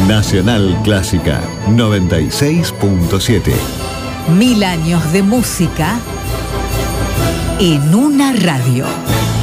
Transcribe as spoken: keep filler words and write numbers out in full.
Nacional Clásica noventa y seis punto siete. Mil años de música en una radio.